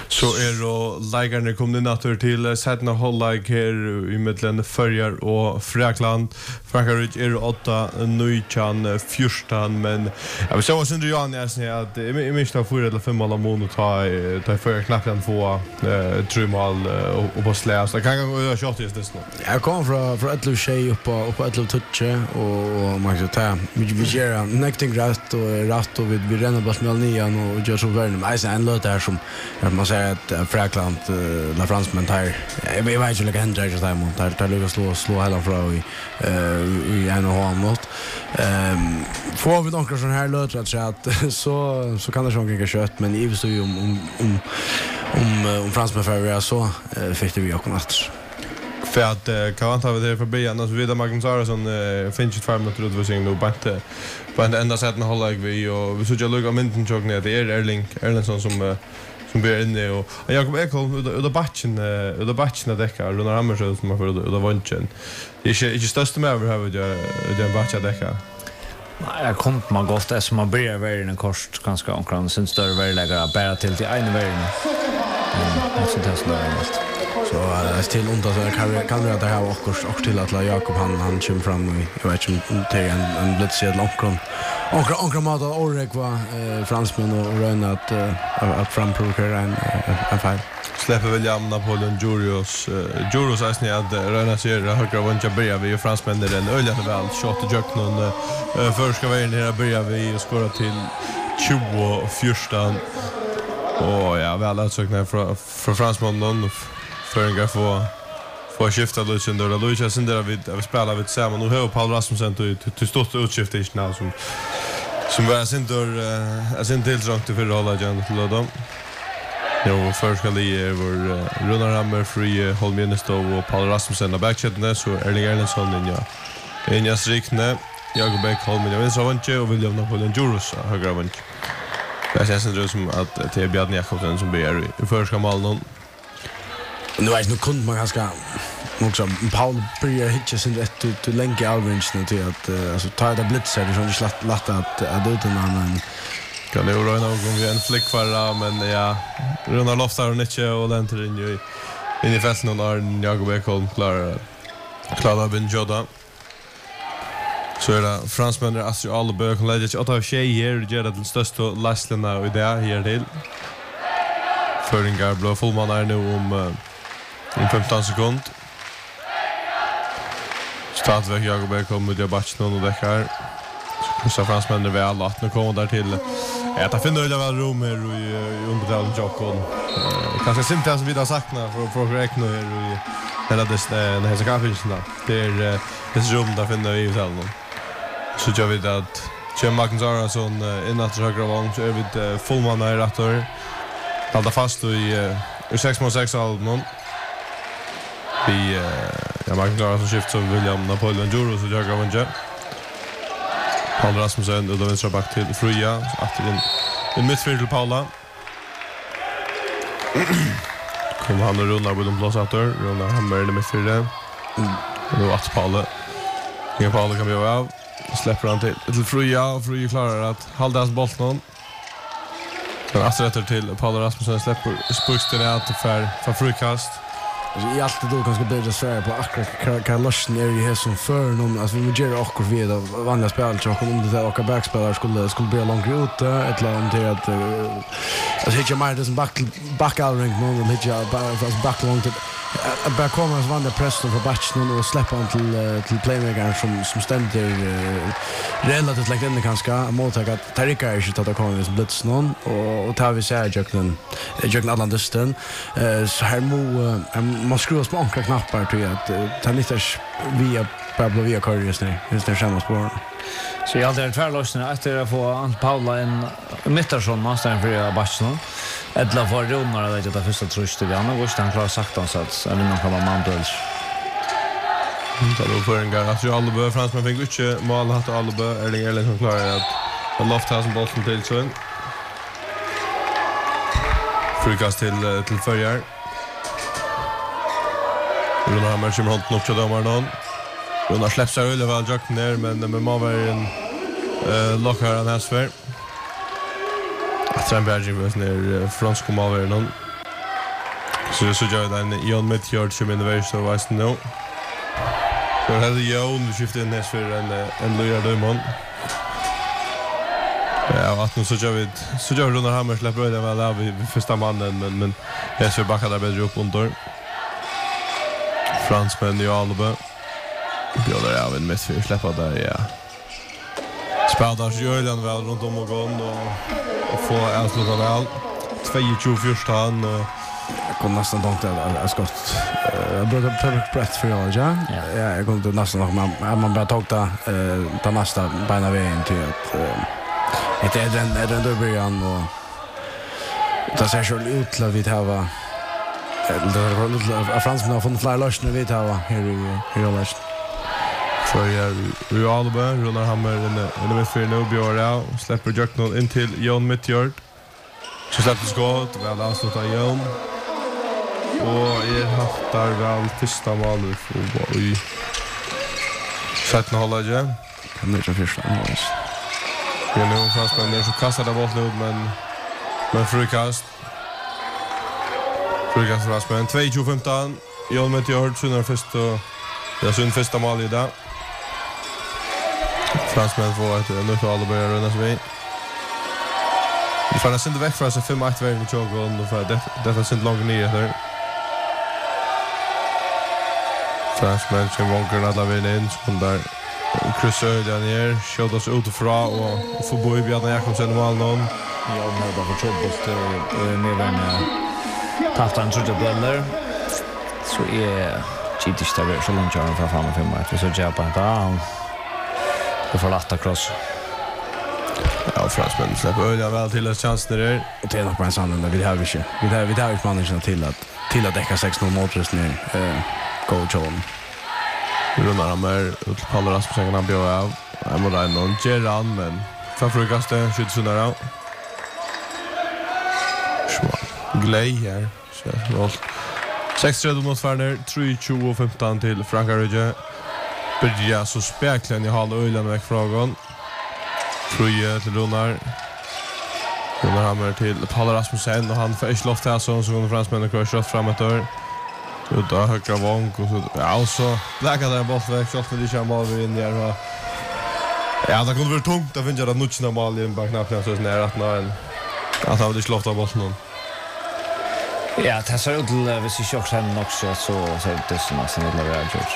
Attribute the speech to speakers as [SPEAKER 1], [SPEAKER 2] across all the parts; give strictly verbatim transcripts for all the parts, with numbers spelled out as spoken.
[SPEAKER 1] Så är då lägarna kom in natur till sättna hållag här i mitten förjar och Frakland. Frankrike är åtta nöjchan fjorton men jag vill säga synd Jan är att i minsta fyra eller fem mål mån och ta ta för knappt en få tre mål och på släs. Det kan gå short just det så.
[SPEAKER 2] Jag kom från från ett tjej upp på på ett touch och man kan ta vi gör necting rätt och rätt och vi vi renner bara med nian och gör så väl men alltså en låt där som man säger att Frakland la France men tar jag vet inte vilka händer just där mot där där lyckas slå slå hela från i i en och annan mot ehm får vi några sån här låt att säga att så så kan det sjunga ganska kött men i så ju om om om om om fransmän för så fick vi också natt
[SPEAKER 1] för att kan man ta det förbi annars vidare Magnus Arason finns ju två minuter ut för sig nu bara på en enda sätt med hålla vi och vi så jag lugga mynden jag ner det är Erling Erlingsson som som blir inne och Jakob Ekholm ut av batchen ut av batchen däckar Runar Hammersjö som har för ut av vanchen det är inte största med över hur det batcha däckar.
[SPEAKER 3] Nej, jag kom man gott det som man börjar vara i en kort ganska omkring sen större värdeläggare bara till till en värden. Mm, så det är så där.
[SPEAKER 2] Så är till under så kan kan vi att ha också också till att Jakob han han kommer fram jag vet inte om det en en blitzed långkron. Onkel onkel Mata Orek var fransmän och röna att att framprovokera en en fel.
[SPEAKER 1] Släpper William Napoleon Jurios Juros är snä att röna sig högra vänta börjar vi fransmän den öliga väl shot juck någon för ska vi in här börjar vi och skora till tjugo fjorton. Och ja väl utsökna för för fransmännen för en få få skifta Lucien då Lucien sen där vi vi spelar vi tillsammans och hör Paul Rasmussen till till stort utskifte i snart som som var sen då är sen till trångt för att hålla igen till dem. Jo först ska det vara Runar Hammer free Holmenestå och Paul Rasmussen och backchecken så Erling Erlendsson in ja. In ja strikne Jakob Ekholm med vänstra vänche och William Napoleon Juros högra vänche. Det känns ändå som att det är Bjarne Jakobsen som blir i första målen.
[SPEAKER 2] Nu är det nog kunde man ganska också Paul börjar hitta sin rätt till till länge avgränsningen till att alltså ta det blitzer det är så lätt lätt att att ut den men
[SPEAKER 1] kan det vara någon gång en flick för men ja Runar loftar och inte och den till in i in i fältet någon är Jakob Ekholm klar klar av Ben Joda. Så är det fransmännen Astrid Allebø kan lägga ett av tjej här och göra den största lastlena och det här till Föringar blå fullman är nu om om femton sekund. Stadväg Jakob Ekholm med Jabatchen och däckar. Så fransmännen väl att nu kommer där till att jag finner det väl rum här i underdelen Jokon. Kanske simpelt som vi har sagt när för för räkna här i hela det den här kaffehusen där. Det är det rum där finner vi själva. Så jag vet att Jim Magnus Arason innan till högra vång så är vi fullman är rätt hålla fast i i sex mot sex album. Vi ja Magnus Arason skift som William Napoleon Juros och jag går Paul Rasmussen och då vänstra back till Fruja att in en mittfält till Paula. Kommer han och Runar på de blåsator. Runar Hammer i mittfältet. Nu att Paula. Ingen Paula kan vi av. Släpper han till till Fruja och Fruja klarar att hålla hans boll någon. Men att rätter till Paul Rasmussen släpper spursten ut för för frukast.
[SPEAKER 2] I allt då kanske bättre svär på akkurat kan lösna ner i här som för någon alltså vi gör också vi då vanliga spel så kommer det att backspelare skulle skulle bli långt ut ett land till att alltså hitcha mer det som back backouting någon och hitcha bara för back långt att bara komma och vända pressen för batchen och släppa han till till playmaker som som ständer relativt lite den kanske måltag att Tarika är ju att komma som blitz någon och och tar vi säga Jöknen Jöknen Atlantiston så här mo man skruvar på några knappar till att ta lite via Pablo via Corriers ner just det schemat på
[SPEAKER 3] så jag hade tvärlösningar efter att få Ant Paula en Mittersson master för batchen. Edla var Runar att det första trust till han och han klarar sagt han så att även någon kan vara Mandels.
[SPEAKER 1] Så då för en gång att ju Allebø fransmän fick inte mål att Allebø Erling Erlendsson klarar att han loftar som bollen till så. Frukast till till förjar. Runar Hammer som hållt nog till domaren. Runar släpper öle väl jack ner men med Maveren eh lockar han här svär. Att sen Bergin var ner fransk Maveren. Så så gör den Jon Midtjord som in the så vet nu. Så hade Jon vi skiftat in för en en Luja Dumon. Ja, att nu så gör vi så gör Runar Hammar släpper det väl av vi första mannen men men jag ska backa där bättre upp under. Fransmän i Alba. Bjöder av en miss för släppa där ja. Spelar Julian väl runt om och gång och och få avsluta väl. tjugo första han och
[SPEAKER 2] jag kom nästan långt där jag skott. Jag började perfect breath för jag ja. Ja, jag kom till nästan nog man man bara tog ta ta nästa bena vägen till att det är den är den där början och det ser så ut att vi har det är fransmännen har fått flera lösningar vi har här i i Rollers.
[SPEAKER 1] Så jag vi Alba Runar Hammar in in med för nu Björn släpper Jöknol in till Jon Midtjord. Så släpper skott väl avslutar Jon. Och är hattar väl första målet för i sjätte halvlek.
[SPEAKER 2] Kan det ju första målet.
[SPEAKER 1] Ja, nu fast men så kastar det bort ut men men frukast. Frukast fast men tjugo femton Jon Midtjord synar först och jag synar första mål i dag. Fransmän får ett nytt alla börjar runda sig. Vi får nästan inte väck för oss fem ett vägen i tjogon och för det detta sind långt ner där. Fransmän som vågar alla vägen in som där kryssar där ner, skjuter oss utifrån och får bo i Bjarne Jakobsen mål någon.
[SPEAKER 3] Ja, men då för trubbelt ner den tappan tror jag bläller. Så är Chitis där så långt jag fram och fem ett. Vi så jag på att det får latta cross.
[SPEAKER 1] Ja, fransmän släpper öliga väl till en chans där.
[SPEAKER 2] Och det är nog på en sann där vi har vi inte. Vi har vi har inte managen till att till att täcka sex noll mot ner eh go John.
[SPEAKER 1] Runar Hammar ut Paul Rasmussen kan bjöa av. Jag måste ändå inte göra han, men för frukaste skjuts under av. Glej här. sex tre mot Färner, tre tjugo femton till Frankrike. Börja så speklen i halv öjlan väck frågan. Fröje till Runar. Runar Hammar till Paul Rasmussen och han får inte loft här så kommer fransmännen kvar skott framåt där. Ut av högra vånk och så ja och så lägger där bort väck skott för det kör mål in där va. Ja, det kunde vara tungt att vinna det nutchna mål i bara knappt så nära att när att ha det slått av bort någon.
[SPEAKER 3] Ja, det ser ut till hvis vi kjører henne også, så ser det ut som at det er George.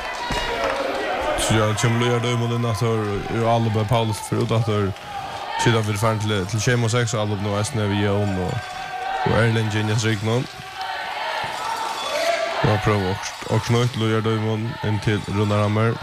[SPEAKER 1] Så jag kommer att göra det med den att jag Alba Paulus för ut att jag sitter för fan till till tjugo sex Alba nu är snö vi Jon och och Erling Genius Rignon. Jag provar och knut lo gör det med en till Runar Hammar.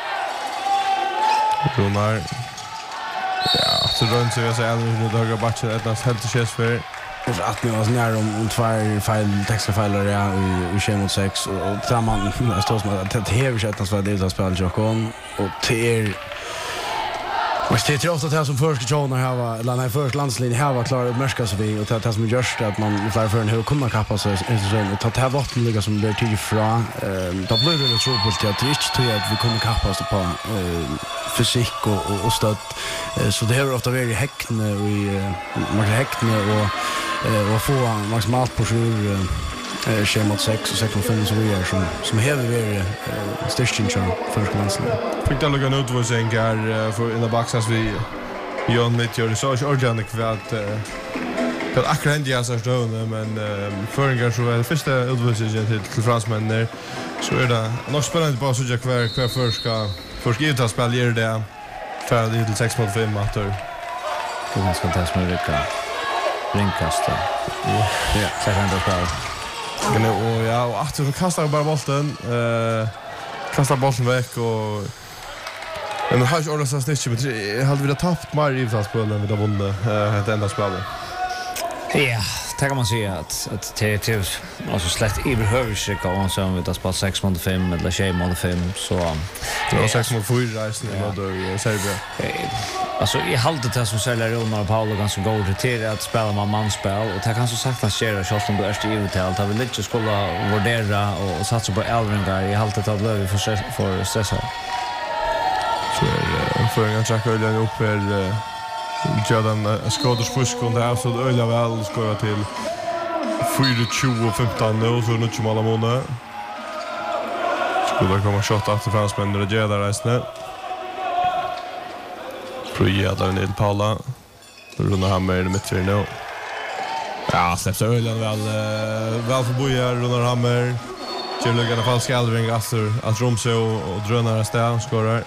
[SPEAKER 1] Runar. Ja, så runt så jag säger nu då går batchen ett nästan helt chess för
[SPEAKER 2] Och att ni var nära om om två fel textfailer ja i tjugo mot sex och samman jag står som att det här chatten så det är spel Jokon och till och det är ofta det som första journal här var eller nej första landslinje här var klar att märka så vi och det som görs att man flyr för en hur kunna kappa så så ta ta vatten ligga som blir till fra då blir det så på att det inte tror att vi kommer kappa oss på fysik och och stöd så det har ofta varit häckne och man häckne och och få maximalt på sju eh tjugo mot sex och sex mot fem så vi är som som häver vi störsten tror för landslaget.
[SPEAKER 1] Fick det lugna ut vad sen går för in the box as vi Jon Midtjord så är organic för att för akkurat jag så då men förringar så är det första utvisningen till till fransmännen där så är det nog spännande bara så jag kvar kvar för ska för ska ta spel gör det för det till sex mot fem matcher.
[SPEAKER 3] Det är ganska fantastiskt med Ringkasta. Ja, så kan det gå.
[SPEAKER 1] Men och ja, och att så kastar bara bollen eh kastar bollen väck och men har ju ordentligt snitch men jag hade velat tappat mer i fastbollen vid att vinna eh det enda spelet.
[SPEAKER 3] Ja, det kan man säga att att det är alltså slätt i behövs gå on som vid att spela sex mot fem eller tjugo mot fem så
[SPEAKER 1] det var sex mot fyra resten i då Serbien.
[SPEAKER 3] Alltså i halvt det som säljer Runar och Paul ganska god till att spela man manspel och det kan så sagt att köra shot om du är i uttal att vi lite skulle värdera och satsa på Elringar i halvt det blev vi för för stressa.
[SPEAKER 1] Så är för en track ölen upp är Jordan Skåders push kunde ha så öliga väl skåra till fyra tjugo femton nu så nu kommer alla månader. Skulle komma shot efter fransmännen och Jeda resten. Fröja där ned Paula. Runa Hammer i mittfältet nu. Ja, släpps ölen väl väl för bojar Runa Hammer. Kjellug i alla fall skallring efter att Romsö och drönare stäv skorar.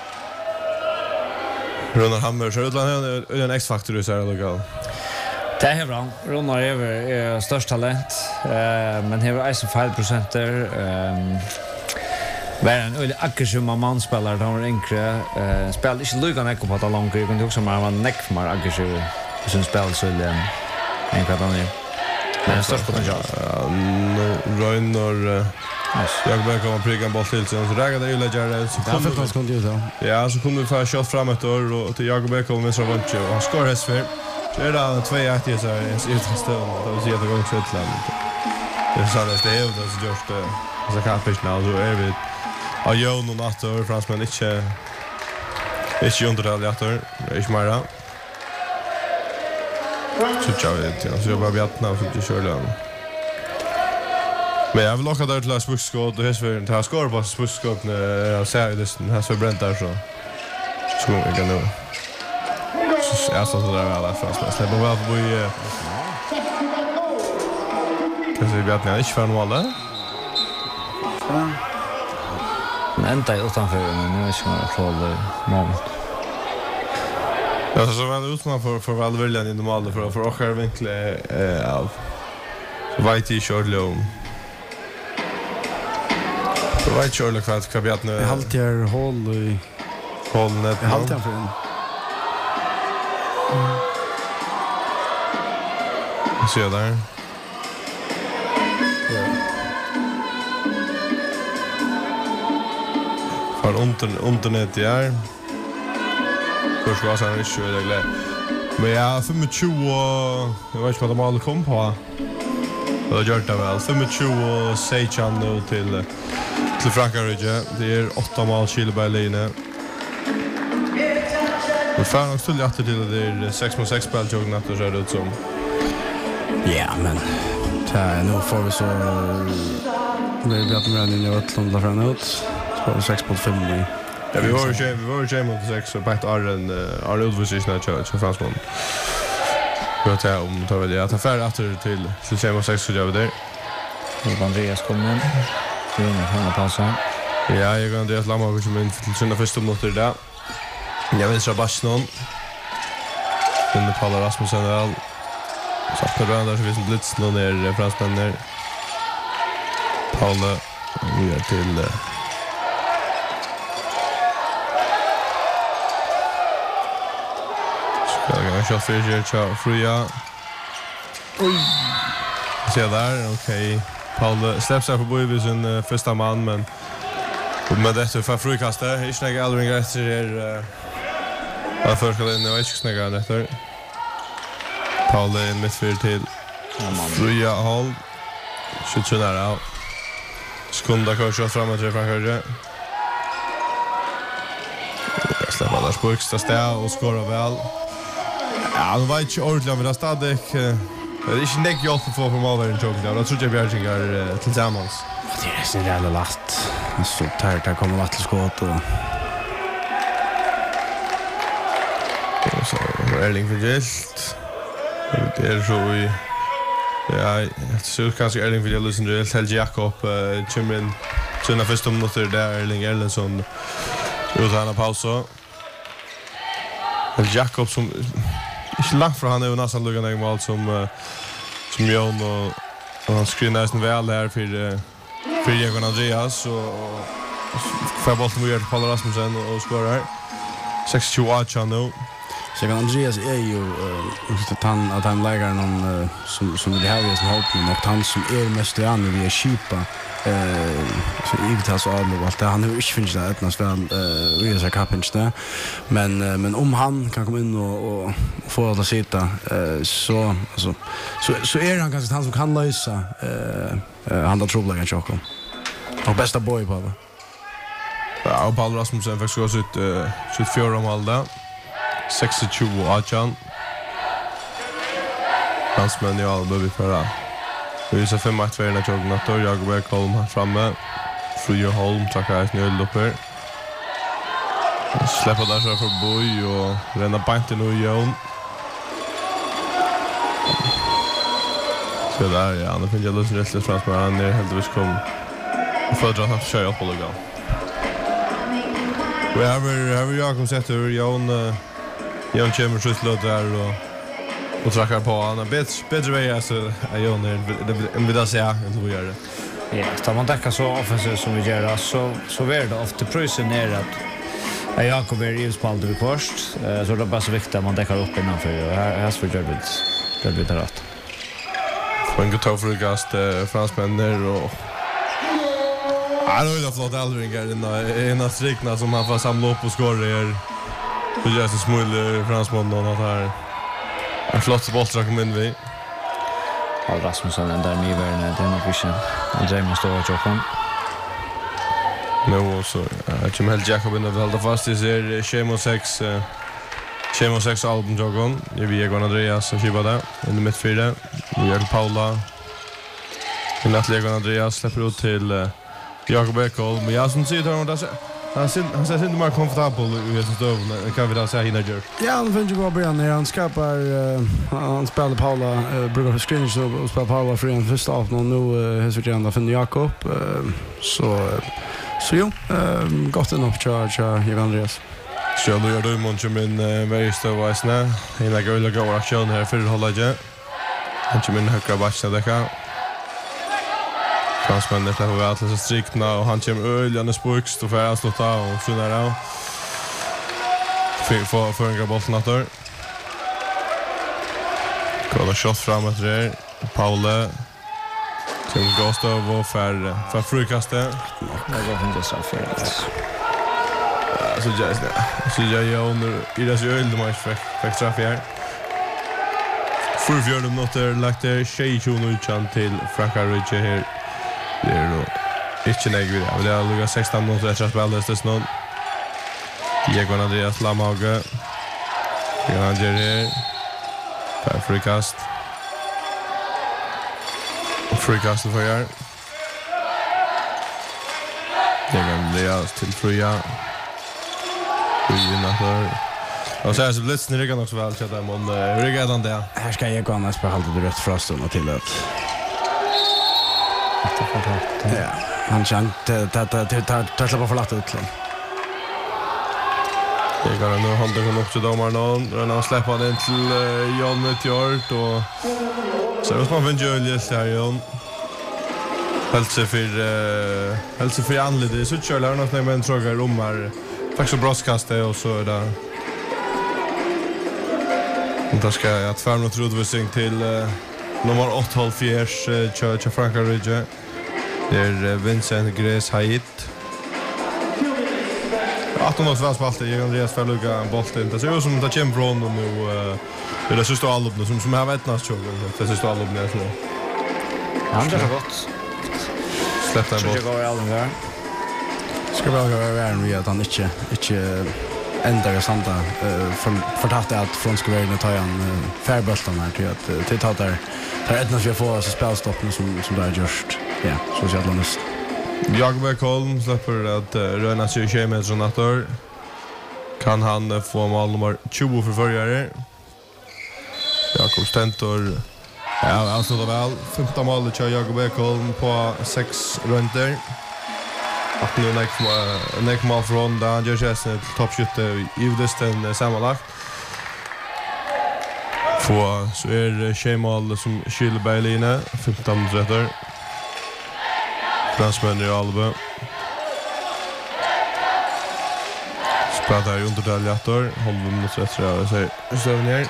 [SPEAKER 1] Runa Hammer så utland är en X-faktor i Sverige lokal.
[SPEAKER 3] Det är bra. Runa är är störst talent. Eh men har ju så five percent ehm var en öle aggressiv man spelar då var enkre eh spelar inte Lugan Echo på att långt. Jag kunde också man var neck för aggressiv i sin spel så det en kan han men störst potential.
[SPEAKER 1] Nu Rönnor jag börjar komma pricka en boll till så rägade det ju lägger så
[SPEAKER 2] kommer det kanske inte ut då.
[SPEAKER 1] Ja, så kommer vi få shot framåt och till Jakob Ekholm med så vant ju. Han skor hästfär. Så är det två ett så är det ut stå och då ser det gång så ett land. Det är så att det är ju så just så kan fish now så är vi a jo no natter fransman inte inte under det åter. Är mer då. Så jag vet så jag bara vet nu så det kör lång. Men jag vill locka där till spuckskott och hästvärden tar skor på spuckskott när jag ser det här så bränt där så. Så jag kan nu. Så jag så där alla fransmän. Det var väl vi kanske vi vet inte för någon
[SPEAKER 3] Men inte utanför men nu är det ju klar moment.
[SPEAKER 1] Ja, så var utman för för väl viljan i normalt för för och vinkel eh av white short low. Så white short low fast kabiat nu.
[SPEAKER 2] Halt jag håll i
[SPEAKER 1] håll net.
[SPEAKER 2] Halt jag för en.
[SPEAKER 1] Så där. För under internet där. För ska så är det ju det. Men ja, tjugofem jag vet inte vad de alla kom på. Och gör det väl. tjugofem säger han nu till till Frankrike. Det är åtta mål Chile-Berlin. Och fan också till att det är sex mot sex spel jag natt och så ut som.
[SPEAKER 2] Ja, men så nu får vi så vi vet mer än jag vet om det fram ut. Så sex mot fem.
[SPEAKER 1] Ja, vi var ju vi var ju mot sex och bättre Arren Arren utvisning i church för fransman. Jag tar om tar väl jag tar färd efter till till sex mot sex så gör vi det.
[SPEAKER 3] Och Andreas kommer in. Det är en pausa.
[SPEAKER 1] Ja, jag går Andreas Lamma och kommer in till sina första minuter där. Jag vill så bash någon. Den Paul Rasmussen väl. Så att det där så finns en blitz någon ner fransman där. Paul vi är till Jag kör för Jerry Chow Fria. Oj. Se där, okej. Paul släpps här på Boyvis en första man men med det så för frukastet. Jag snäggar aldrig rätt är eh för ska den jag ska snägga efter. Paul in midfield till Fria Hall. Skjuter där out. Skunda kör framåt till Frankrike. Släpper där på extra stäv och skorar väl. Ja, det var inte ordentligt, men det är stadigt. Det är inte näck hjälp för att få målvärden tjocken. Jag tror jag Björkingar tillsammans.
[SPEAKER 2] Det är så jävla last. Så tärt här kommer vatt till skott och...
[SPEAKER 1] Så Erling Vigelt. Det är så i... Ja, jag tror kanske Erling Vigelt lyssnar till Helge Jakob. Kommer in sina första minuter där Erling Erlendsson ut här pausa. Helge Jakob som... Ikke langt fra han er jo nesten lukket en mål som, uh, som Jon og, og han skriver nesten vel her for, uh, for Jørgen Andreas og, og, og får bollen med Paul Rasmussen og, og skårer her. seksogtjue åtta nå.
[SPEAKER 2] Jørgen Andreas er jo uh, at han, at han legger noen uh, som, som vil ha i sin håpen og han som er mest gjerne via Kipa eh så Ivitas och allt det han har ju inte funnit det etnas väl eh via sig kapinste men uh, men om han kan komma in och och få att sitta eh så alltså så så är han kanske han som kan lösa eh han har trouble kanske också. Och bästa boy på det.
[SPEAKER 1] Ja, och Paul Rasmussen fick så ut uh, sitt fjärde mål där. seksogtjue åtta. Hans men jag behöver förra. Vi ser fem ett tvärna joggen att Jakob Ekholm här framme. Fröjer Holm tackar ett nöll upp här. Släpper där så för Boy och renna banten nu Jon. Så där ja, nu finns jag lösen rätt fram med han är helt visst kom. För dra att köra på lugg. Vi har vi har Jakob sett hur Jon Jon kommer så slåt där och och trackar på han. Bättre bättre väg alltså Jon det vill jag säga inte vad gör det.
[SPEAKER 3] Ja, tar man täcka så offensivt som vi gör så så är det ofta prisen ner att Ja, Jakob är ju spalt vid först. Så det är bara så viktigt att man täcker upp innanför. Och här, här så gör vi det. Gör vi det rätt.
[SPEAKER 1] För en god frukast fransmänner och... Ja, det är flott Aldringar innan strikna som han får samla upp och skåra er. Så gör så smull fransmännen att här... En flott bollstrak kom in vid.
[SPEAKER 3] Ja, Rasmusson den där nyvärden. Det är nog inte. André måste stå och tjocka.
[SPEAKER 1] Nu så jag kommer helt Jakob in och hålla fast i ser Shemo sex Shemo sex album jogon. Det vi Egon Andreas och Kiba där i mittfältet. Vi har Paula. Och Natalie Egon Andreas släpper ut till Jakob Ekholm. Men jag som ser det där så han ser han ser inte mer komfortabel ut i stöven. Kan vi då säga hinner gör.
[SPEAKER 2] Ja, han finns ju bra början när han skapar uh, han spelar Paula uh, brukar för screens och spelar Paula för en första av och nu har vi ändå funnit Jakob uh, så uh, Så jo, eh, gott enough tja, tja, Egon Andreas.
[SPEAKER 1] Så då gör du många min väldigt stor väsna. En lägger väl gå aktion här för hålla. Han kommer in högra backen där. Fransmännen släpper väl till strikna och han kommer öljan spurks och för att slå ta och så där då. För för en boll natter. Kollar shot framåt där. Paula Tim Gustav och för för frukastet.
[SPEAKER 3] Jag går inte så för det.
[SPEAKER 1] Så just det. Så jag gör under i det så öld match för för straff här. För fjärde minuter lagt det Shay Juno chan till Franka Ridge här. Det är då inte negativt. Jag vill ha lugga sexton minuter efter spelet det snart. Egon Andreas Lamauge. Egon Andreas för frukast. Frukast för jag. Egon Andreas till Fria. Fria Och så är så blitzen riggar också väl så där men riggar den där.
[SPEAKER 2] Här ska jag gå annars på halvt det rätt fraston och till det. Ja, han kände att det tar tar släppa för lätt ut.
[SPEAKER 1] Det går nu han det kan också domar någon och han släpper den till Jan Metjort och så måste man vänja Julius här Jan. Hälsa för hälsa för anledning så kör han något med en fråga om här. Faktiskt brostkastet och så där. Och då ska jag tvärna och trodvisning till uh, nummer åtta halv fjärs uh, Church of Franka Ridge. Det är uh, Vincent Gres Hait. åtton års spalt i Andreas Ferluga bollen. Det ser ut som det kommer från och nu uh, det är det sista allopna som som har vettnast tjog. Det sista allopna så.
[SPEAKER 3] Han det har gått.
[SPEAKER 1] Släppte en boll.
[SPEAKER 3] Så jag går aldrig där.
[SPEAKER 2] Ska väl gå över med att han inte inte ändrar det santa eh för förtatte att från ska vara ta en färbultan här till att till ta där tar ett när vi får så spelstoppen som som där just ja så så jävla mest.
[SPEAKER 1] Jakob Ekholm släpper att röna sig tjugo meter från natter. Kan han få mål nummer tjugo för förgare. Jakob Stentor ja, alltså då väl femton mål till Jakob Ekholm på sex runder. Att nu nek nek mål från där han gör sig till toppskytte i udisten sammanlagt. Få så är Shemal som Kylbergline femton minuter. Fransmännen i Alba. Spelar i underdeljator. Håller mot rätt jag säger. Så ner.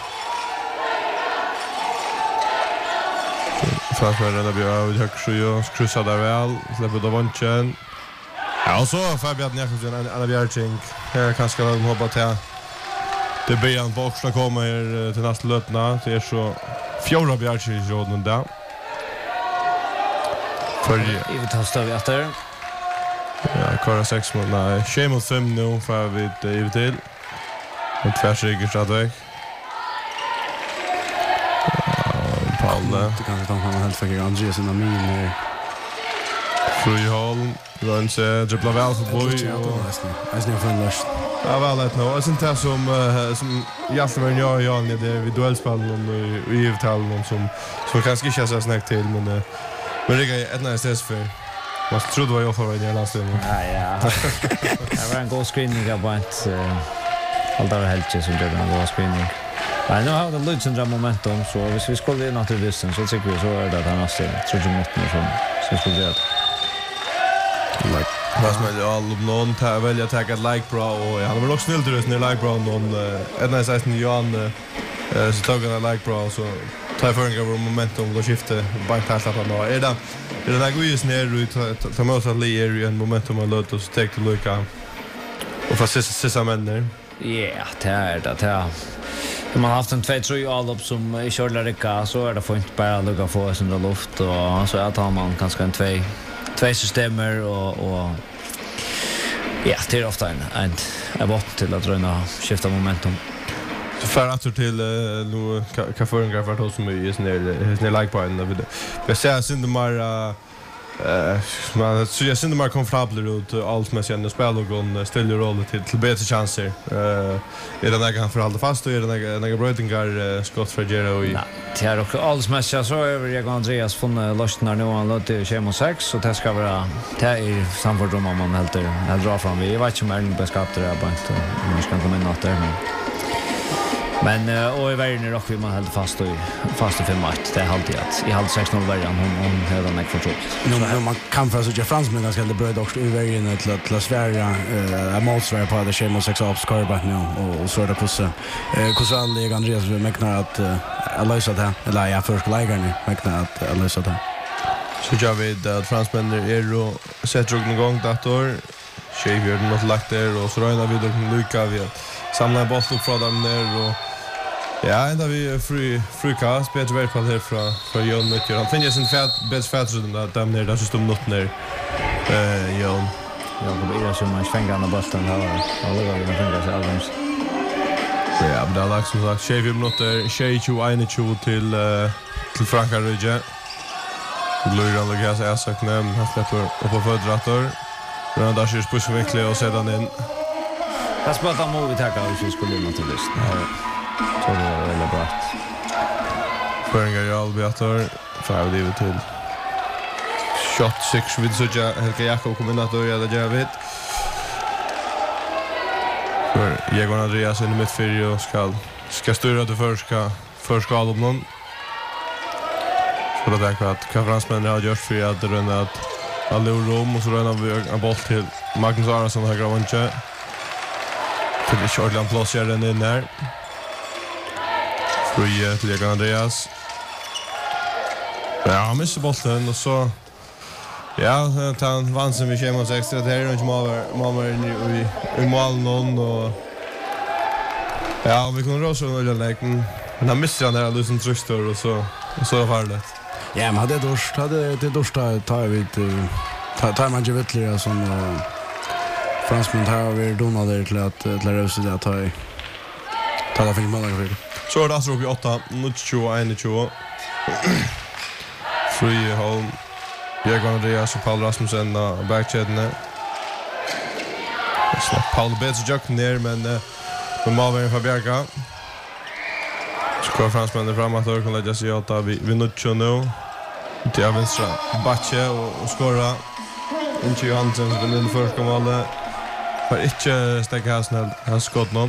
[SPEAKER 1] Fransmännen blir av högsjö och kryssar där väl. Släpper då vanchen. Ja, och så Fabian Jakobsen, Anna Bjärting. Här kanske de hoppa till. Det blir en box som kommer till nästa lötna. Det är så fjorda Bjärting i råden där. För
[SPEAKER 3] I vill ta stöv efter.
[SPEAKER 1] Ja, kvar sex mot nej, tjugo mot fem nu för vi det i till. Och tvärsrygger så där. Paul Samla.
[SPEAKER 2] Det kan vi ta man helt fick Andreas in min här.
[SPEAKER 1] Frihåll, Rönse, dribblar väl för boy.
[SPEAKER 2] Jag ser från lust.
[SPEAKER 1] Ja, väl ett nå. Jag syns det som som Jasper var jag jag det vi duellspelen och i uttalen som som kanske inte så snägt till men men det är ett nice för. Man trodde var jag för i landslaget.
[SPEAKER 3] Ja, ja. Det var en god screening på ett allt var helt som det var en screening. Nej, nu har det lyckats en momentum så hvis vi skulle in till distans så tycker vi så är det att nästa tror jag måste nu som så skulle det.
[SPEAKER 1] Like Fast med all någon ta välja att ta ett like bra och han var också snällt just när like bra någon ett nice nice Johan så tog han like bra så tar för en momentum då skifte bara ta släppa då är det är det där just när du tar med oss alla i en momentum och låt oss ta ett look och fast sista männen.
[SPEAKER 3] Ja, det är det det. Man har haft en två tre all upp som i körlarika så är det får inte bara lugga få oss under luft och så att har man kanske en två två systemer och och ja, det är ofta en en är bort till att röna skifta momentum.
[SPEAKER 1] Så för att till nu kan få en grej för att som är just när när like på en vi ser synd mer eh man så jag synd mer komfortabel ut allt med sen spel och gå ställa roll till till bättre chanser. Eh är det några för hålla fast och är det några några brötingar skott för Gero i.
[SPEAKER 3] Det är också alls mest så över jag och Andreas från Lostnar nu han låter Chemo sex så det ska vara det är samfört om man helt jag drar fram vi vet inte om det ska det bara inte man ska komma in åt där men men och i världen är också vi man helt fast och fast i fem match det är alltid att i halv sex noll värjan hon hon hade en för
[SPEAKER 2] Nu när man kan för så jag fransmän ganska det bröd också i världen till att Sverige är motsvarande på det Chemo sex upp skorbat nu och så är det kusse kusse jag Andreas vi mäknar att lösa det eller jag först lägger mäknar att lösa det.
[SPEAKER 1] Så jag vet att fransmän är och sätter igång gång dator. Xavier något lagt där och så rönar vi då med Luca vi samlar boll upp från dem där och ja, ända vi fri frukast bättre väl på här från från Jon mycket. Han finns en fett bäst fett så där dem där där så står något ner. Eh Jon.
[SPEAKER 3] Ja, det blir så man svänger på bollen här. Alla går in och tänker sig alldeles.
[SPEAKER 1] Ja, men det är som sagt Xavier minuter, tjugoett tjugo till till Frankrike. Glöra Lucas är sagt nämn han släpper upp på födrator. Men där skulle push verkligen och sedan in.
[SPEAKER 3] Fast bara att mål vi tackar och så skulle man till list. Så det är väldigt bra.
[SPEAKER 1] Föringar i Albiator. Får vi det till. Shot sex vid så jag Helge Jakob kommer att göra det jävligt. För Egon Andreas i mitt fyra och ska ska styra det förska förska av någon. Så det är att konferensmännen har gjort för att röna att alla rum och så röna vi en boll till Magnus Arason och Gravanche. Till det Shortland plus gör den in där. Free till Egon Andreas. Ja, han missar bollen och så ja, han vann som vi kommer sex det här är inte mål mål i i mål någon och ja, vi kunde rosa och lägga men han missar den där lösen trustor och så och så var det.
[SPEAKER 2] Ja, men hade dorst hade det dorst tar vi ta tar man ju vetligare som fransmän har vi donader till att till rösa det att ta i ta det för många för.
[SPEAKER 1] Så är det alltså uppe åtta tjugoett tjugo. Free home. Egon Andreas och Paul Rasmussen och backchecken. Så Paul Betts juck ner men med Malvin Fabiaka. Skor fransmännen framåt och kan lägga sig åt vi vi nu nu. Det är vänstra Batche och skora. Inte Johansson som den första målet. För inte stäcka här snäll. Han skott någon.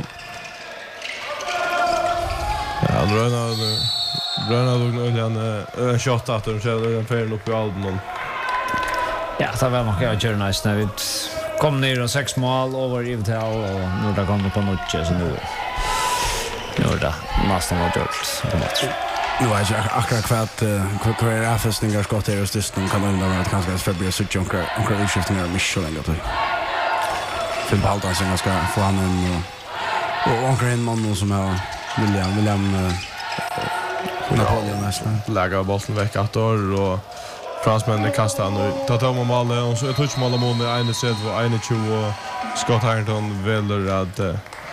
[SPEAKER 1] Ja, Bröna Bröna dog nu en shot att de kör den färden upp i Alden.
[SPEAKER 3] Ja, det var man kan göra nice när vi kom ner och sex mål över i Vital och nu där kommer på något så nu. Nu är det nästan vad gjort.
[SPEAKER 2] Nu är jag akkurat kvart kvar är avfästningar skott här och stiston kan man ändå kanske för bli så junker och utskiftningar med så länge då. Fem halta sen ska få han en och onkel en man som är William William Napoleon nästan
[SPEAKER 1] lägga bollen veck att och fransmännen kastar nu. Ta ta om alla och så touch mål mot en set och en tjugo Scott Harrington väljer att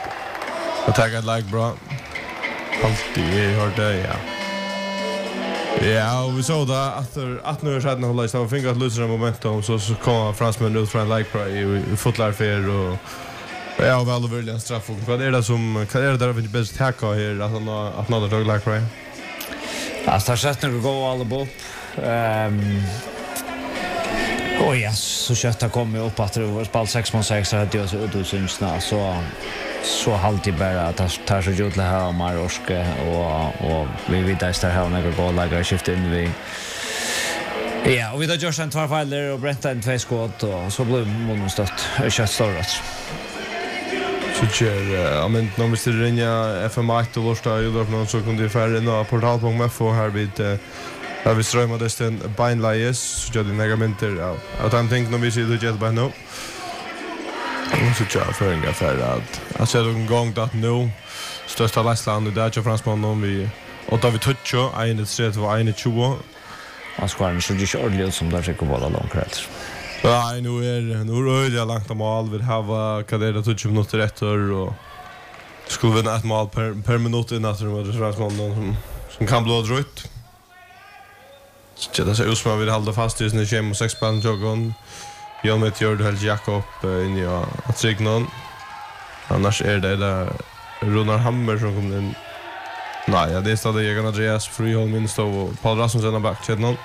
[SPEAKER 1] attacka like bra. Alltid är hört det ja. Ja, och vi såg det att att nu så hade han hållit så fick att lösa momentum så så kom fransmännen ut från like play i fotlarfer och ja, väl väl en straff och vad är det som kan är det där vi bäst tacka här att han att något dog like play.
[SPEAKER 3] Alltså har sett några gå alla bort. Ehm Och ja, så köttar kommer upp att det spalt sex mot sex så hade jag så ut syns så så halt det bara att ta så jotla här och Marorske och och vi vet att det här några goal lägger skifta in vi. Ja, och vi då Josh and två filer och Brent and två skott och så blev mån stött. Jag kör stort.
[SPEAKER 1] Så kör jag men när vi skulle ringa F M åtta och första ju då någon så kunde vi färre nå portal på med för här vid där vi strömmade den bindlies så gör det negamenter ja. Att han tänker när vi ser det jet by nu. Och så kör för en affär att jag ser en gång att nu största Lettland och där kör fransmännen vi och då vi touchar en tre två en tjugo.
[SPEAKER 3] Man ska inte så det ordentligt som där ska vara långt rätt.
[SPEAKER 1] Nej, nu är nu rör jag långt om all vi har kadera touch minuter efter och skulle vinna ett mål per per minut i natten med fransmännen som som kan blå rött. Så det ser ut som att vi håller fast i sin schema sex på jogon. Jag med Jörd Helge Jakob in i att signa. Annars är det där Runar Hammer som kommer in. Nej, ja, det är stadig Egan Andreas Friholm minst och Paul Rasmussen har backchat någon.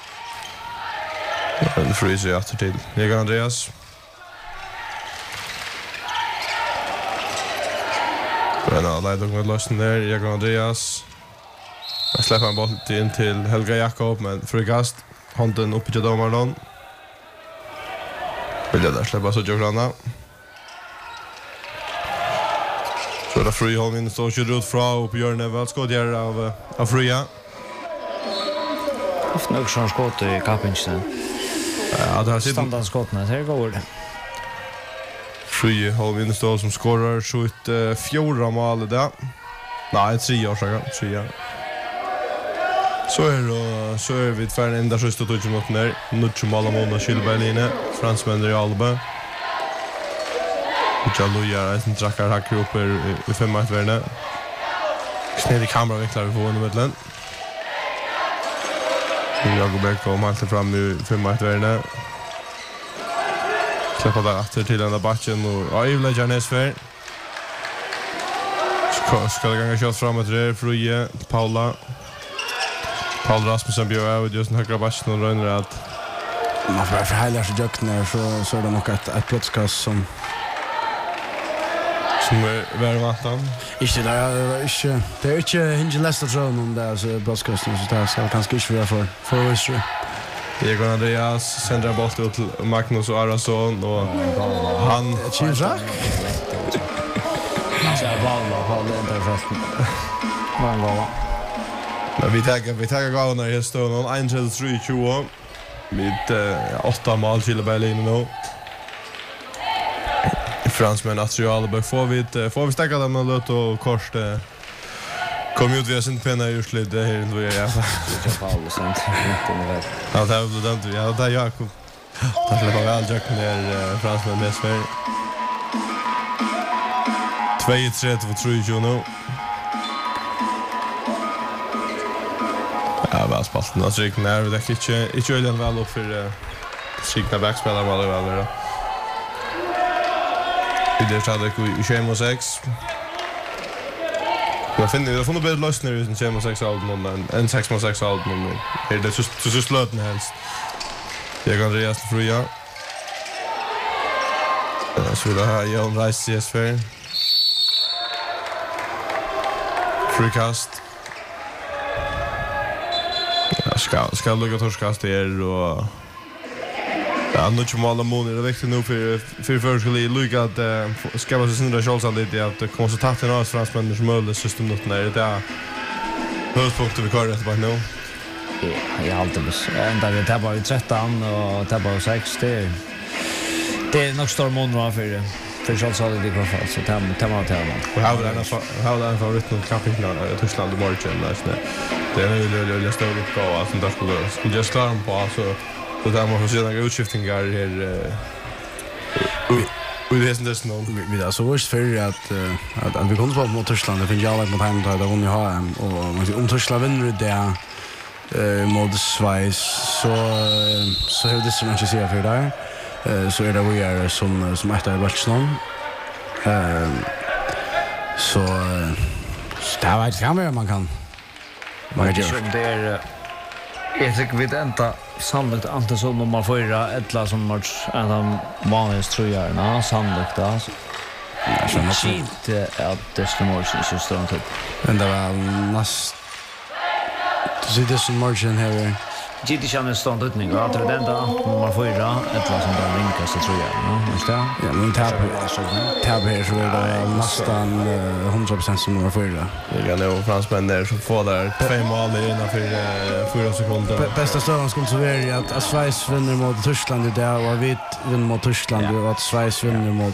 [SPEAKER 1] En freeze efter till Egan Andreas. Men ja, det är nog med lösen där Egan Andreas. Jag släpper en boll in till Helga Jakob men frikast handen uppe till domaren. Vill jag där släppa så Jörgrana. Så där Friholm in står ju ut från upp Jörne väl skott där av av Fria.
[SPEAKER 3] Ofta nog sån skott i Kapinchen.
[SPEAKER 1] Ja, det har sitt
[SPEAKER 3] standardskotten här går det.
[SPEAKER 1] Friholm in står som skorar så ut fjorda mål där. Nej, tre år sedan, tre år. Så är det så är vi för en enda sista touch mot ner. Nu mål av Mona Schilberline, fransmän i Alba. Och jag lojar att inte drakar hackar upp i fem ett värne. Sned i kamera vinklar vi på honom med den. Jag går back och malta fram i fem ett värne. Släppa där efter till den där batchen och ja, Ivla Janesfer. Ska ska det gånga kört framåt där Fruje, Paula. Paul Rasmussen bjöd av just den högra batchen och rönner att
[SPEAKER 2] man får för hela så jöknar så så är det nog ett ett broadcast som
[SPEAKER 1] som är väl vatten.
[SPEAKER 2] Inte där inte det är inte hinge lästa drone om där så broadcast så där ska kanske inte vara för för Öster.
[SPEAKER 1] Egon Andreas sänder boll till Magnus och Arason och han
[SPEAKER 2] Chizak.
[SPEAKER 3] Så balla på den där fast. Man går.
[SPEAKER 1] Men vi tar vi tar gåna i stunden en till tre tjugo med åtta mål till Berlin nu. Fransmän Astrialberg får vi får vi stäcka dem och låta och kors det kom ut via sin penna just lite här ändå ja.
[SPEAKER 3] Det är Paul sånt inte med.
[SPEAKER 1] Ja, det är det ja, det är Jakob. Det är väl Jack ner fransmän med Sverige. två tre två tre tjugo. Ja, väl spalten och tryck när det är inte inte ölen väl upp för sikta backspelare var det väl då. Vi det hade ju tjugo sex. Jag finner det funnet bättre lösningar i tjugo sex album men en sex mot sex album men är det så så slöten helst. Jag kan rejält fria. Så det här Jan Rice C S för. Frikast. Ska ska lugga torskast där och ja, nu kommer alla månader det växer nu för för för skulle lugga att ska vara så syndra chansen lite att komma så tätt in oss fransmän som möjligt system något när det är höjdpunkter vi kör rätt på nu.
[SPEAKER 3] Ja, jag har alltid ända vi tar bara tretton och tar bara sex det det är nog stor månad för det. För så så det går för så tar tar man tar man.
[SPEAKER 1] Och har den har den favorit någon campingplan i Tyskland i morgon nästan. Det är ju det stor uppgåva som där skulle skulle just klara på alltså så där man får se några utskiftningar här och det är inte så någon
[SPEAKER 2] vi där så vart för att att att vi kommer på mot Tyskland det finns jag mot hem där där hon har och man om Tyskland vinner det eh mot Schweiz så så hur det som inte ser för där. Eh så är det vi är som som efter Barcelona. Eh så så där vet jag mer man kan.
[SPEAKER 3] Man kan ju det är jag tycker vi det ända sannolikt inte så nummer fyra ettla som match en av vanliga tröjorna sannolikt då. Jag tror inte att det ska morgon så stort upp.
[SPEAKER 2] Men det var näst du ser det som margin här.
[SPEAKER 3] Gitti känner stånd utning och att det ända nummer fyra ettla som där vinkas så tror jag. Just det.
[SPEAKER 2] Ja, men tab tab här så är det nästan hundra procent som nummer fyra.
[SPEAKER 1] Det kan ju fransmän där som får där två mål innan för fyra sekunder.
[SPEAKER 2] Bästa stöden skulle så vara att att Schweiz vinner mot Tyskland i det och vi vinner mot Tyskland och att Schweiz vinner mot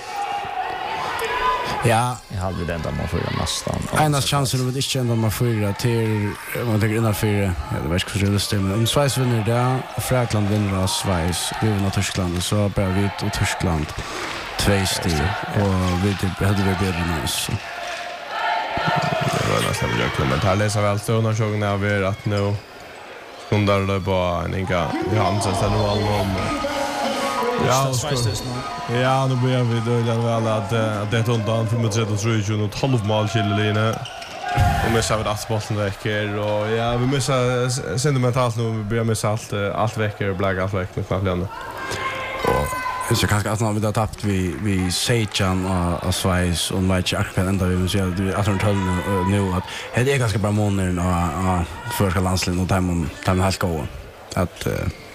[SPEAKER 2] ja,
[SPEAKER 3] jag hade den där man får nästan.
[SPEAKER 2] Enas chansen att inte ändå man fyra till man tänker innan fyra. Ja, det vet inte hur det stämmer. Om Schweiz vinner det och Frakland vinner av Schweiz, vi vinner Tyskland så börjar vi och Tyskland två steg och vi typ hade vi bättre nu så.
[SPEAKER 1] Det var nästan jag men här läser vi allt och när jag när vi att nu skundar det på en inga Johansson så nu allom. Ja, ja, nu börjar vi då igen väl att att det undan för Madrid och tror ju något halv mål skiljeline. Och med så att bollen väcker och ja, vi missar sentimentalt nu vi börjar med allt allt väcker och blägga allt väcker knappt lämna.
[SPEAKER 2] Och så kanske att när vi har tappat vi vi Sejan och Schweiz och match kan ända vi ser att att han nu att det är ganska bra månader och förska landslaget och dem dem helt gå att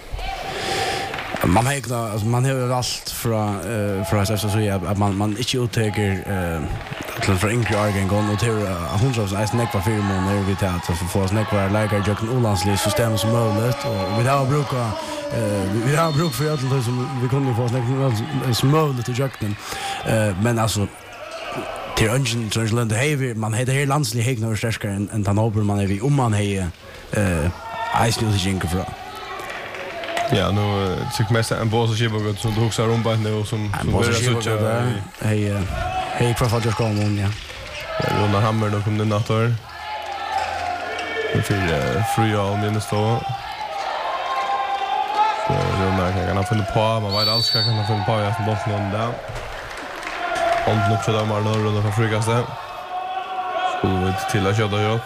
[SPEAKER 2] man har alltså man har allt från eh för att så att man man inte uttager eh till för inkl argen gång och till hundra procent är snäck var fyra månader vi tar att få snäck var lägga jag kan olandsligt system som möjligt och vi har bruka eh vi har bruk för allt som vi kunde få snäck som möjligt i jakten eh men alltså till ungen Transland Haver man heter här landsligt helt några starkare än än Tanober man är vi om man är eh ice news jinka för
[SPEAKER 1] ja, nu tycker mest en boss och chibogott som du också runt nu och som
[SPEAKER 2] börjar så där. Hej hej för att jag ska om ja.
[SPEAKER 1] Ja, Rona Hammer då kom den natter. Vi för free all minus då. Så Rona kan han finna på, man vet alls kan han finna på att bollen där. Och nu så där man då Rona för frikaste. Skulle vi till att köra jott.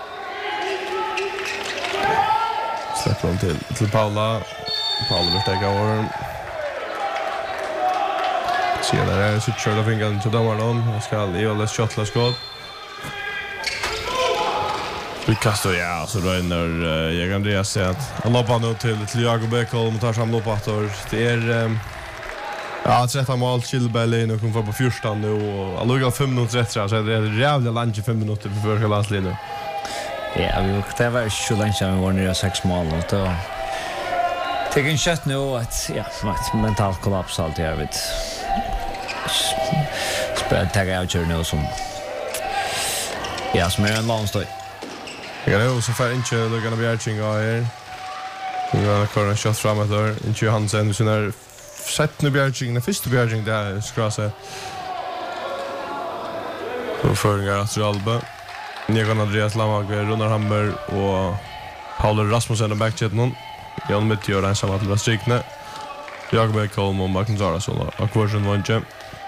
[SPEAKER 1] Släpper hon till till Paula. Paula vill stäcka over. Se där är så kör det fingern till domaren. Jag ska i alla shotla skott. Vi kastar ja så då när jag Andreas säger att han loppar nu till till Jakob Ekholm och tar fram loppattor. Det är ja, tretton mål till Berlin och kommer på fjorton nu och alluga fem minuter rätt så är det jävla långt fem minuter för första landslinjen.
[SPEAKER 3] Ja, vi det var så långt vi var nere sex mål och då tycker en shot nu att ja, ett mental kollaps allt jag vet. Spel tagga ut nu som ja, som är en lång stoj.
[SPEAKER 1] Jag är också för inte då kan det bli arching här. Vi har en corner shot framåt där. Inte Johansson så när sett nu bjärging, den första bjärging där skrasa. Och förringar att Alba. Nikan Andreas Lamag, Runar Hammer och Paul Rasmussen och backchetten. Jan Mitt gör en samma till Västrikne. Jakob Ekholm och Magnus Arason och Kvarsen Vonche.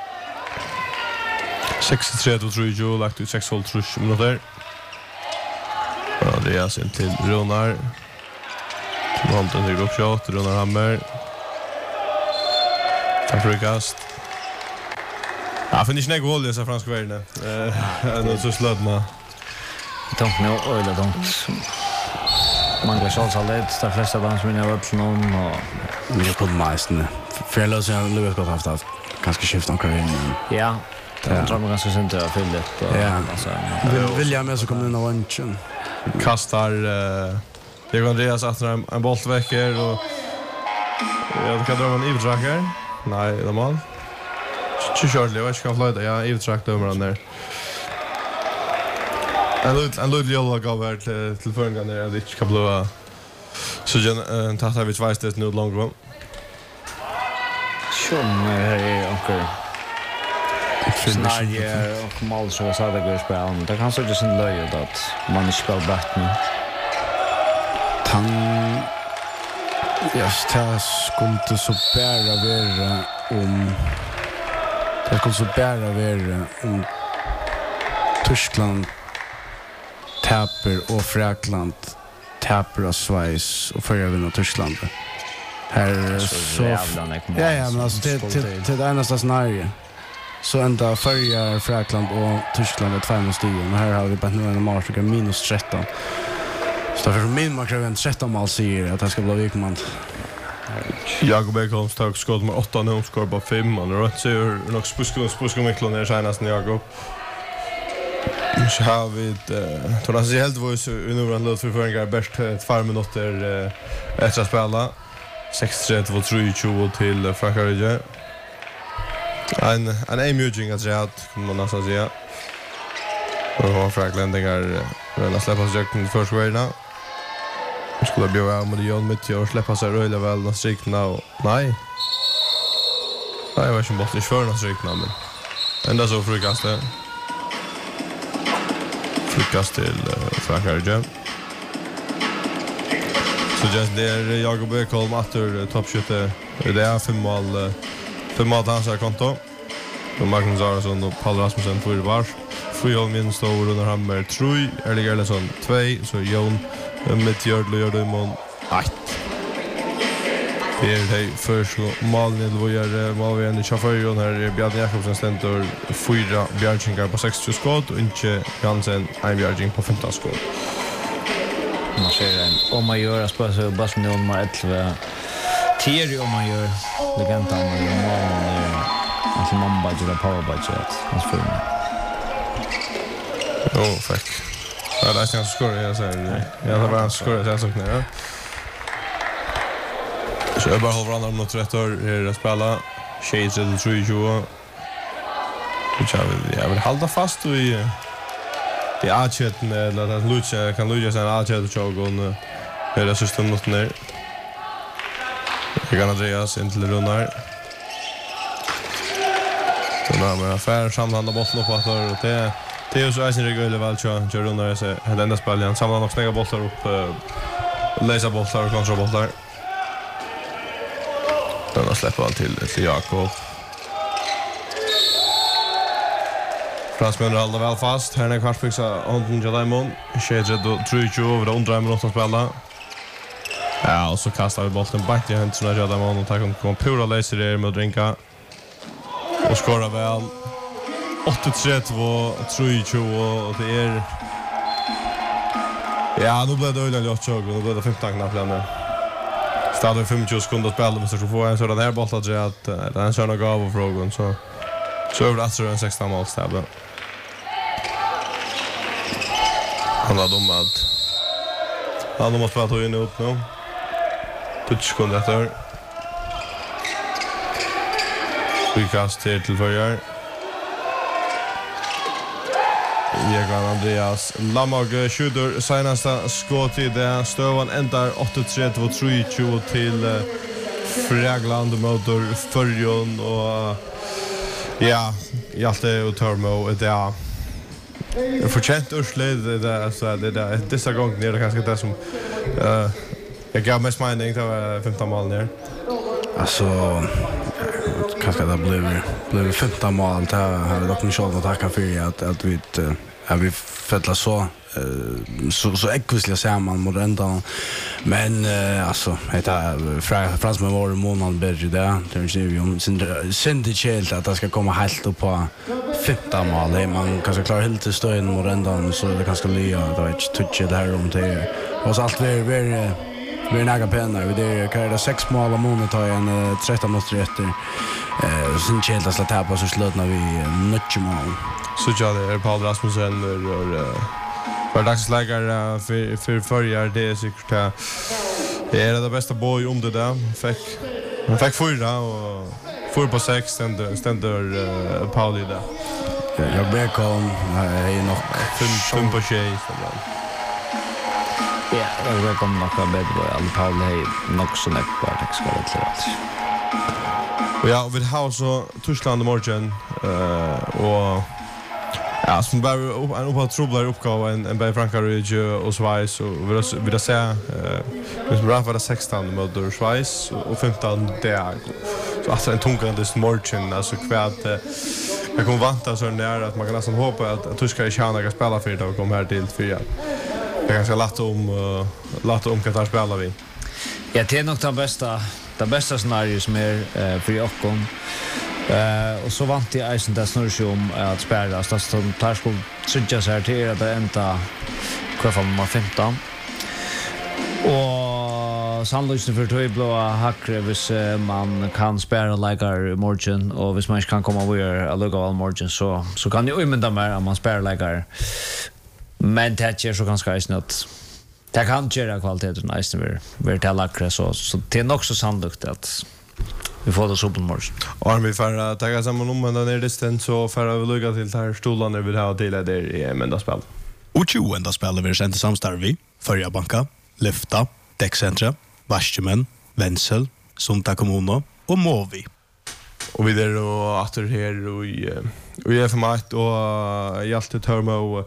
[SPEAKER 1] sextiotre till Trujo, lagt ut sex håll trusch minuter. Andreas in till Runar. Som hållt en till uppshot, Runar Hammer. Tack för kast. Ja, för ni snägg håll dessa franska världen. Eh, det så slödna.
[SPEAKER 3] Don't know or the don't. Man går så lätt de flesta dans vinner vart någon och
[SPEAKER 2] vi har fått majsen. För jag löser jag Lucas gott haft ganska skift omkring in.
[SPEAKER 3] Ja. Jag tror man ganska sent att fylla det.
[SPEAKER 2] Ja. Alltså vill jag med så kommer den av vänchen.
[SPEAKER 1] Kastar eh det går Andreas att en, en boll väcker och jag kan dra en ivdracker. Nej, det mål. Tjurley, vad ska flyta? Ja, ivdrack dömer han där. En lut en lut jalla gav vart till förgången där det inte kan blåa. Så en tatar vi twice det nu långt gång.
[SPEAKER 3] Som är okej. Snarare och mål så så det går spel. Det kan så just en löj att man inte spelar bättre nu.
[SPEAKER 2] han ja, det skulle så bära vara om det skulle så bära vara om Tyskland tapper och Frakland tapper av Schweiz och förra vinner Tyskland. Här så ja ja men alltså till till till det enda scenario. Så ända förra Frakland och Tyskland är två mot stigen. Här har vi bara nu en match med minus tretton. Så för min man kräver en tretton mål säger att det ska bli vikman.
[SPEAKER 1] Jakob Ekholms tog skott med åtta nu skor på fem och nu ser nog spuskon spuskon Miklo ner senast när Jakob. Så har vi det tror jag så helt var så under låt för förringar bäst ett par minuter efter att spela sex tre två tre två till Frankrike. En en emerging att säga att kan man nästan säga. Och har Franklandingar väl släppa sig i första kvarten. Skulle bli av med Jon mitt och släppa sig röjla väl när strikna och nej. Nej, jag vet inte bort i förna strikna men ända så frukast det. Frukast till Frankrike. Så just där Jakob Ekholm efter toppskytte det är fem mål fem mål hans konto. Och Magnus Arason och Paul Rasmussen för var. Frujol min står under Hammer Trui, Erling Erlendsson två, så Jon med Jörl och Jörlumon ett. Det är det första målet då gör målvärden i chauffören här Bjarne Jakobsen ständer fyra Björkingar på sextio skott och inte Jansen en Björking på femton skott.
[SPEAKER 3] Man ser en om man gör spår så bara nu om man elva tier om man gör legendan och målen alltså man budget och power budget hans för
[SPEAKER 1] oh fuck. Ja, det är inte skor jag säger. Ja, det var en skor jag sa knä. Så jag bara håller andra mot rätt år att spela Shades eller tre tjugo. Jag vill jag vill hålla fast i det archetten eller att Lucia kan Lucia sen archet och jag går är det system något ner. Jag kan Andreas in till Runnar. Så när man affär samlanda bollen upp att det det är så att det går väl så kör Runnar så det enda spelaren samlar nog snägga bollar upp läsa bollar och kontrollbollar. Då släpper han till till Jakob. Fransmännen håller väl fast. Här är kvartfixa Anton Jadaimon. Shedred och Trujo över under minuter att spela. Ja, och så kastar vi bollen bak i händerna på Jadaimon och tar kom pura läser det med drinka. Och skorar väl åtta tre två Trujo och det är ja, nu blev det öliga låt och nu blev det femton knapp där. Stadig femtio sekunder att spela med så får en sådan här boll att säga att det är en sån gav och frågan så så över att en sexton mål stäbbe. Han har dommat. Han har måste spela tog in ut nu. tjugo sekunder efter. Frikast till till förjar. Jägan Andreas Lamage skjuter senaste skott i det stövan ändar åtta tre två tre tjugo till Fragland motor Förjon och ja, Hjalte och Törmo det är förtjänt ursled det är så det där dessa gånger ner det kanske det som eh jag gav mig smining det var femton mål ner.
[SPEAKER 2] Alltså kanske det blev blev femton mål det har dock inte själva tacka för att att vi ja vi fettla så så så ekvisliga ser man mot ända men alltså heter Frans med vår månad bättre där det är ju om sen det chelt att det ska komma helt upp på femton mål man kanske klarar helt till stöden mot ända så det kanske lya det vet touch det här om det och allt är väl vi är nära penna vi det kan det sex mål om månaden tar en tretton minuter efter eh sen chelt att släppa på så slutna vi nötch mål
[SPEAKER 1] så jag det är Paul Rasmussen och för dagslägare för för förjar det är säkert att det är det bästa boy om det där fick han fick fyra och fyra på sex ständer ständer Paul i där.
[SPEAKER 2] Jag ber kom är nog
[SPEAKER 1] fem fem på tjej så där.
[SPEAKER 3] Ja, jag vet om något bättre all Paul hej nog så näck på att ska det klart.
[SPEAKER 1] Och ja, vi har så Tyskland i morgon eh och Ja, som bara en uppåt trubblar uppgåva en en Bay Frankrike och Schweiz och vi vill vi säga eh vi som var det sexton mot Schweiz och femton där. Så alltså en tungande margin alltså kvärt jag kommer vanta så nära att man kan nästan hoppa att tyska i China ska spela för det och komma här till fyra. Jag kan säga lätt om uh, lätt om Qatar spelar vi.
[SPEAKER 3] Ja, det är nog det bästa det bästa scenariot som är uh, för Jokon. Eh och så vant jag isen där snurrar om att spela så att de tar skulle synja sig här till att det ända kvar från nummer femton. Och sannolikt för två blåa hackre hvis man kan spela likar margin och hvis man inte kan komma över a logo all margin så så kan ju umynda mer om man spelar likar. Men det är så ganska isen att det kan göra kvaliteten isen vi vi till lackre så så det är också sannolikt att vi får det så på morgon.
[SPEAKER 1] Och vi får uh, ta samman om den är distant så får vi lugga till här stolarna vi vill ha till där i enda spel.
[SPEAKER 4] Och tjugo enda spel vi sent samstarv vi. Förja banka, Lyfta, Däckcentra, Varsjemen, Wenzel, Sunta Kommuno och Movi.
[SPEAKER 1] Och vi där och åter här och i vi är för mat och Hjalte Törmo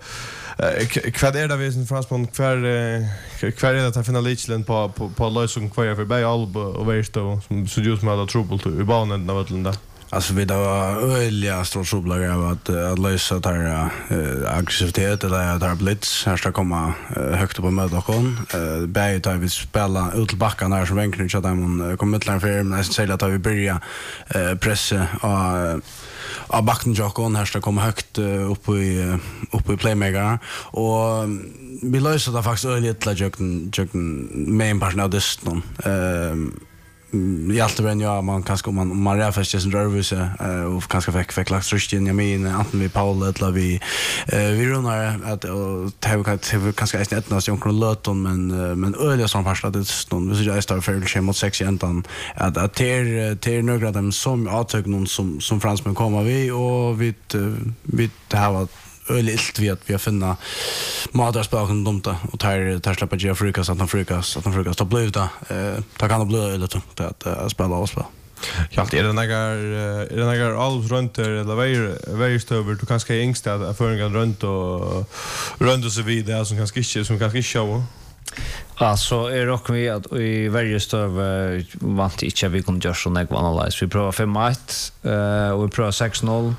[SPEAKER 1] kvad är det vi som fransman kvar kvar är det att finna Lichland på på på lösning kvar för Bay Alb och Versto som så just med att trubbel i banan av Atlanta.
[SPEAKER 2] Alltså vi då öliga stora trubblar av att att lösa där aggressivitet eller där blitz här ska komma högt upp på mödakon. Bay tar vi spela ut till backarna där som vänken så att de kommer ut för men jag säger att vi börja pressa och av backen Jokon här ska komma högt upp i upp i playmaker och vi löser det faktiskt öliga till Joken Joken main part av distan. Ehm I allt det ja man kanske om man man är fast just nervös och kanske fick fick lagt rust in i min anten vi Paul eller vi vi runar att det kan det kanske är inte något som löton men men öliga som fast att det stund vi så jag står för det mot sex entan att att ter ter några av dem som attök någon som som fransmän kommer vi och vi vi det här var öligt vi att vi har finna madrasbaken domta och tar tar släppa ge frukas att de frukas att de frukas ta blöda eh ta kan blöda eller tungt att spela och spela.
[SPEAKER 1] Ja, är det några är det några alls runt eller väl väl stöver du kanske ängst att förringen runt och runt och så vidare som kanske inte som kanske inte show.
[SPEAKER 3] Alltså är det också vi att i varje stöv vant inte vi kunde göra sån här analys. Vi provar fem ett eh och vi provar sex noll.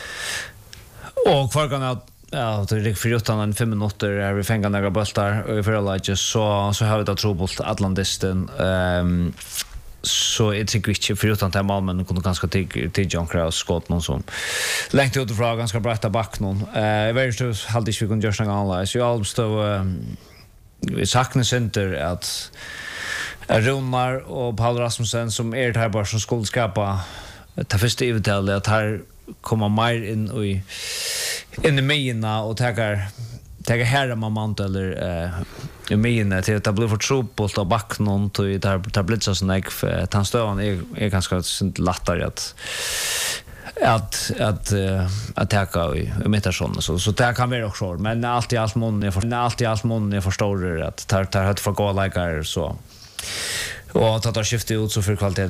[SPEAKER 3] Och kvar kan jag ja, det är för utan en fem minuter är vi fänga några bollar och för alla just så så har vi det trubbelt Atlantisten ehm så är det viktigt för utan att man kunde ganska till till John Kraus skott någon som längt ut från ganska bra back någon eh väldigt stor hade vi kunde göra en analys ju alls då vi saknar center att Runar och Paul Rasmussen som är det här bara som skulle skapa ta första uttal att här komma mer in i in i mina och tagar tagar här man mant eller eh i mina till att bli för trubbelt och back någon till där där blir så snägg för att han står är är ganska lättare att att att attacka i imitation så så där kan vi också men allt i allt mån är för allt i allt mån är förstår att tar tar hött för gå likar så och att ta skifte ut så för kvalitet